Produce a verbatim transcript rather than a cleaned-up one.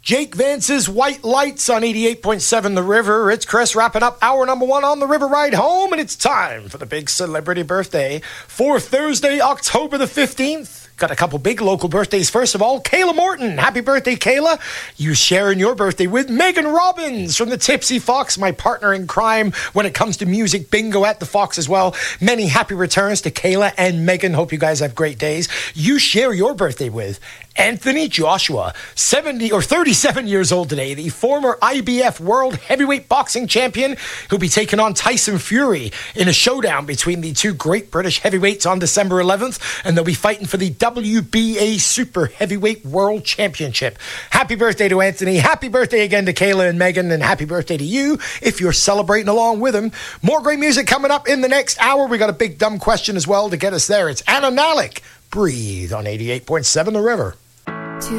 Jake Vance's White Lights on eighty-eight point seven The River. It's Chris wrapping up hour number one on the River Ride Home, and it's time for the big celebrity birthday for Thursday, October the fifteenth. Got a couple big local birthdays. First of all, Kayla Morton. Happy birthday, Kayla. You sharing your birthday with Megan Robbins from the Tipsy Fox, my partner in crime when it comes to music bingo at the Fox as well. Many happy returns to Kayla and Megan. Hope you guys have great days. You share your birthday with Anthony Joshua, seventy or thirty-seven years old today, the former I B F World Heavyweight Boxing Champion, who'll be taking on Tyson Fury in a showdown between the two great British heavyweights on December eleventh, and they'll be fighting for the W B A Super Heavyweight World Championship. Happy birthday to Anthony. Happy birthday again to Kayla and Megan, and happy birthday to you if you're celebrating along with them. More great music coming up in the next hour. We got a big dumb question as well to get us there. It's Anna Nalick. Breathe on eighty-eight point seven The River.